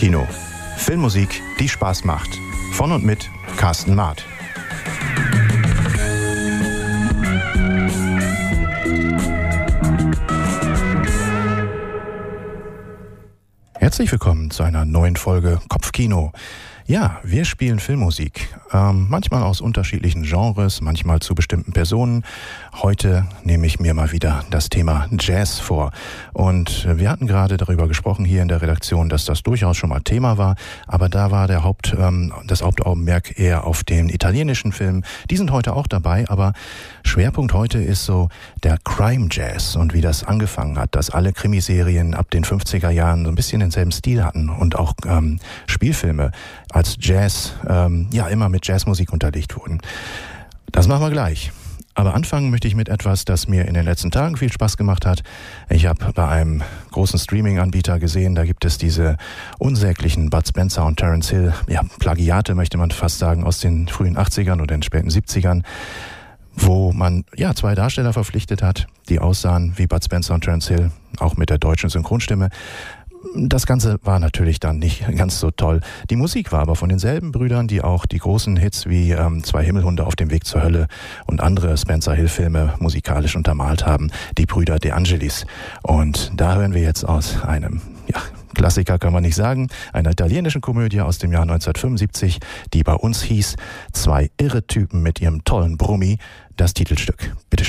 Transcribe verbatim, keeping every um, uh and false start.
Kopfkino. Filmmusik, die Spaß macht. Von und mit Carsten Maat. Herzlich willkommen zu einer neuen Folge Kopfkino. Ja, wir spielen Filmmusik, ähm, manchmal aus unterschiedlichen Genres, manchmal zu bestimmten Personen. Heute nehme ich mir mal wieder das Thema Jazz vor. Und wir hatten gerade darüber gesprochen hier in der Redaktion, dass das durchaus schon mal Thema war, aber da war der Haupt, ähm, das Hauptaugenmerk eher auf den italienischen Filmen. Die sind heute auch dabei, aber Schwerpunkt heute ist so der Crime Jazz und wie das angefangen hat, dass alle Krimiserien ab den fünfziger Jahren so ein bisschen denselben Stil hatten und auch ähm, Spielfilme als Jazz, ähm, ja, immer mit Jazzmusik unterlegt wurden. Das machen wir gleich. Aber anfangen möchte ich mit etwas, das mir in den letzten Tagen viel Spaß gemacht hat. Ich habe bei einem großen Streaming-Anbieter gesehen, da gibt es diese unsäglichen Bud Spencer und Terence Hill, ja, Plagiate möchte man fast sagen, aus den frühen achtzigern oder den späten siebzigern, wo man ja zwei Darsteller verpflichtet hat, die aussahen wie Bud Spencer und Terence Hill, auch mit der deutschen Synchronstimme. Das Ganze war natürlich dann nicht ganz so toll. Die Musik war aber von denselben Brüdern, die auch die großen Hits wie ähm, Zwei Himmelhunde auf dem Weg zur Hölle und andere Spencer-Hill-Filme musikalisch untermalt haben, die Brüder De Angelis. Und da hören wir jetzt aus einem, ja, Klassiker kann man nicht sagen, einer italienischen Komödie aus dem Jahr neunzehnhundertfünfundsiebzig, die bei uns hieß Zwei irre Typen mit ihrem tollen Brummi, das Titelstück. Bitte.